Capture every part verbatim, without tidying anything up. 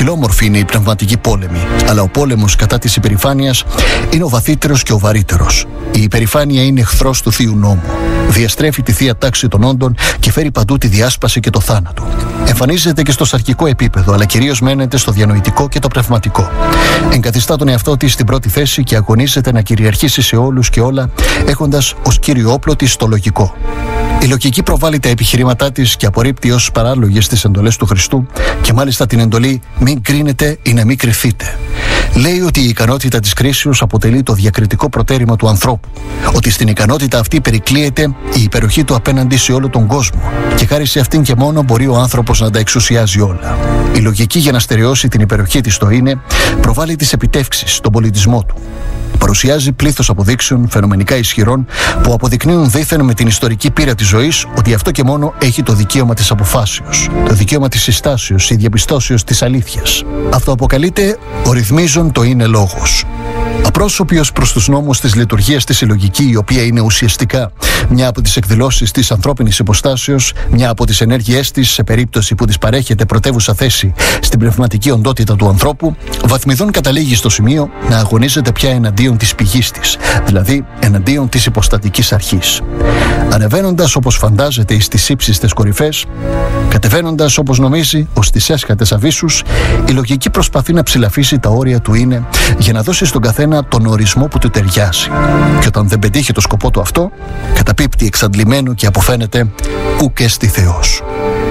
Ποικιλόμορφη είναι η πνευματική πόλεμη, αλλά ο πόλεμος κατά της υπερηφάνειας είναι ο βαθύτερος και ο βαρύτερος. Η υπερηφάνεια είναι εχθρός του θείου νόμου. Διαστρέφει τη θεία τάξη των όντων και φέρει παντού τη διάσπαση και το θάνατο. Εμφανίζεται και στο σαρκικό επίπεδο, αλλά κυρίως μένεται στο διανοητικό και το πνευματικό. Εγκαθιστά τον εαυτό της στην πρώτη θέση και αγωνίζεται να κυριαρχήσει σε όλους και όλα, έχοντας ως κύριο όπλο της το λογικό. Η λογική προβάλλει τα επιχειρήματά της και απορρίπτει ως παράλογες τις εντολές του Χριστού και μάλιστα την εντολή «μην κρίνετε ή να μην κριθείτε». Λέει ότι η ικανότητα της κρίσεως αποτελεί το διακριτικό προτέρημα του ανθρώπου, ότι στην ικανότητα αυτή περικλείεται η υπεροχή του απέναντι σε όλο τον κόσμο και χάρη σε αυτήν και μόνο μπορεί ο άνθρωπος να τα εξουσιάζει όλα. Η λογική, για να στερεώσει την υπεροχή της στο είναι, προβάλλει τις επιτεύξεις, τον πολιτισμό του. Παρουσιάζει πλήθος αποδείξεων φαινομενικά ισχυρών που αποδεικνύουν δήθεν με την ιστορική πείρα της ζωής ότι αυτό και μόνο έχει το δικαίωμα της αποφάσεως, το δικαίωμα της συστάσεως ή διαπιστώσεως της αλήθειας. Αυτό αποκαλείται ο ρυθμίζον το είναι λόγος. Απρόσωπη προς τους νόμους της λειτουργίας της η λογική, η οποία είναι ουσιαστικά μια από τις εκδηλώσεις της ανθρώπινης υποστάσεως, μια από τις ενέργειές της σε περίπτωση που της παρέχεται πρωτεύουσα θέση στην πνευματική οντότητα του ανθρώπου, βαθμιδών καταλήγει στο σημείο να αγωνίζεται πια εναντίον της πηγής της, δηλαδή εναντίον της υποστατικής αρχής. Ανεβαίνοντας όπως φαντάζεται εις τις ύψιστες κορυφές, κατεβαίνοντας όπως νομίζει ως τις έσχατες αβύσσους, η λογική προσπαθεί να ψηλαφίσει τα όρια του είναι για να δώσει στον καθένα τον ορισμό που του ταιριάζει. Και όταν δεν πετύχει το σκοπό του αυτό, καταπίπτει εξαντλημένο και αποφαίνεται ουκ έστι Θεός.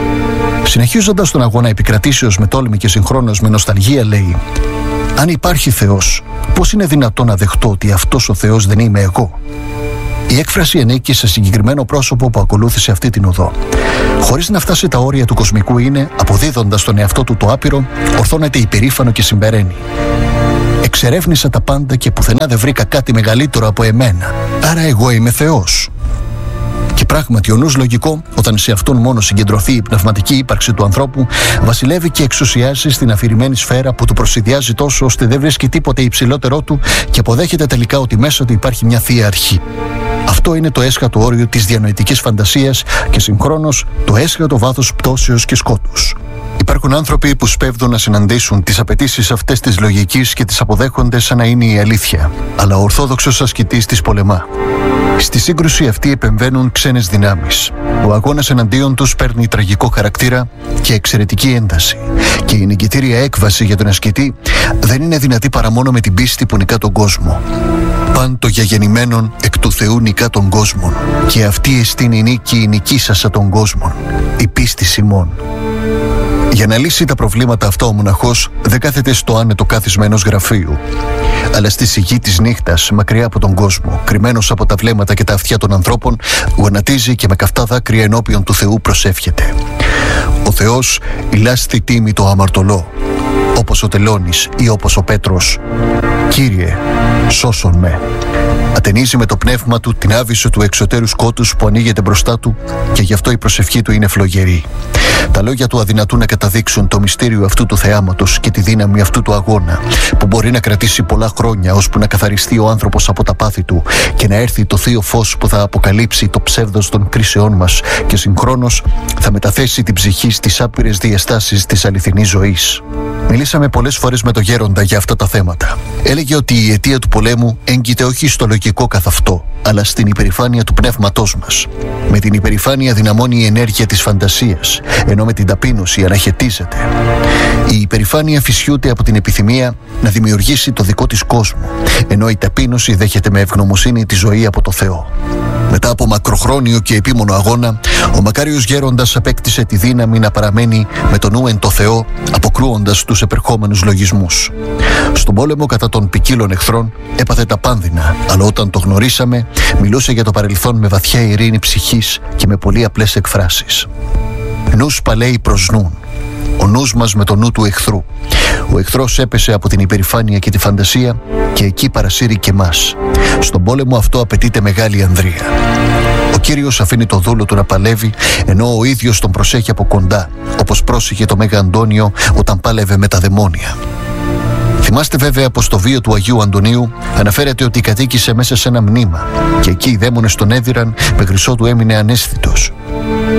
Συνεχίζοντας τον αγώνα επικρατήσεως με τόλμη και συγχρόνως με νοσταλγία, λέει: αν υπάρχει Θεός, πώς είναι δυνατόν να δεχτώ ότι αυτός ο Θεός δεν είμαι εγώ? Η έκφραση ανήκει σε συγκεκριμένο πρόσωπο που ακολούθησε αυτή την οδό. Χωρίς να φτάσει τα όρια του κοσμικού είναι, αποδίδοντας τον εαυτό του το άπειρο, ορθώνεται υπερήφανο και συμπεραίνει: εξερεύνησα τα πάντα και πουθενά δεν βρήκα κάτι μεγαλύτερο από εμένα. Άρα εγώ είμαι Θεός. Και πράγματι, ο νους λογικό, όταν σε αυτόν μόνο συγκεντρωθεί η πνευματική ύπαρξη του ανθρώπου, βασιλεύει και εξουσιάζει στην αφηρημένη σφαίρα που του προσυδειάζει τόσο ώστε δεν βρίσκει τίποτε υψηλότερό του και αποδέχεται τελικά ότι μέσα του υπάρχει μια θεία αρχή. Αυτό είναι το έσχατο όριο της διανοητικής φαντασίας και συγχρόνως το έσχατο βάθος πτώσεως και σκότους. Υπάρχουν άνθρωποι που σπέβδουν να συναντήσουν τις απαιτήσεις αυτές της λογικής και τις αποδέχονται σαν να είναι η αλήθεια, αλλά ο ορθόδοξος ασκητής τις πολεμά. Στη σύγκρουση αυτή επεμβαίνουν ξένες δυνάμεις. Ο αγώνας εναντίον τους παίρνει τραγικό χαρακτήρα και εξαιρετική ένταση. Και η νικητήρια έκβαση για τον ασκητή δεν είναι δυνατή παρά μόνο με την πίστη που νικά τον κόσμο. Παν το γιαγεννημένον εκ του Θεού νικά των κόσμων. Και αυτή εστίν η νίκη η νικήσασα των κόσμων. Η πίστη ημών. Για να λύσει τα προβλήματα αυτά ο μοναχός δεν κάθεται στο άνετο κάθισμα ενός γραφείου, αλλά στη σιγή της νύχτας, μακριά από τον κόσμο, κρυμμένος από τα βλέμματα και τα αυτιά των ανθρώπων, γονατίζει και με καυτά δάκρυα ενώπιον του Θεού προσεύχεται. Ο Θεός ηλάστη τίμη το αμαρτωλό, όπως ο Τελώνης ή όπως ο Πέτρος. Κύριε, σώσον με. Ατενίζει με το πνεύμα του την άβυσσο του εξωτέρου σκότους που ανοίγεται μπροστά του και γι' αυτό η προσευχή του είναι φλογερή. Τα λόγια του αδυνατούν να καταδείξουν το μυστήριο αυτού του θεάματος και τη δύναμη αυτού του αγώνα που μπορεί να κρατήσει πολλά χρόνια ώσπου να καθαριστεί ο άνθρωπος από τα πάθη του και να έρθει το θείο φως που θα αποκαλύψει το ψεύδος των κρίσεών μας και συγχρόνως θα μεταθέσει την ψυχή στις άπειρες διαστάσεις της αληθινής ζωής. Μιλήσαμε πολλές φορές με τον Γέροντα για αυτά τα θέματα. Έλεγε ότι η αιτία του πολέμου έγκυται όχι στο λογικό καθ' αυτό, αλλά στην υπερηφάνεια του πνεύματός μας. Με την υπερηφάνεια δυναμώνει η ενέργεια της φαντασίας, ενώ με την ταπείνωση αναχαιτίζεται. Η υπερηφάνεια φυσιούται από την επιθυμία να δημιουργήσει το δικό της κόσμο, ενώ η ταπείνωση δέχεται με ευγνωμοσύνη τη ζωή από το Θεό. Μετά από μακροχρόνιο και επίμονο αγώνα, ο μακάριος Γέροντας απέκτησε τη δύναμη να παραμένει με το νου εν το Θεό, αποκρούοντας τους επερχόμενους λογισμούς. Στον πόλεμο κατά των ποικίλων εχθρών έπαθε τα πάνδυνα, αλλά όταν το γνωρίσαμε, μιλούσε για το παρελθόν με βαθιά ειρήνη ψυχής και με πολύ απλές εκφράσεις. Νους παλαίει προς νουν. Ο νους μας με το νου του εχθρού. Ο εχθρός έπεσε από την υπερηφάνεια και τη φαντασία και εκεί παρασύρει και μας. Στον πόλεμο αυτό απαιτείται μεγάλη ανδρεία. Ο Κύριος αφήνει το δούλο του να παλεύει, ενώ ο ίδιος τον προσέχει από κοντά, όπως πρόσεχε το Μέγα Αντώνιο όταν πάλευε με τα δαιμόνια. Θυμάστε βέβαια πως στο βίο του Αγίου Αντωνίου αναφέρεται ότι κατοίκησε μέσα σε ένα μνήμα και εκεί οι δαίμονες τον έδιραν μέχρι ότου έμεινε αναίσθητος.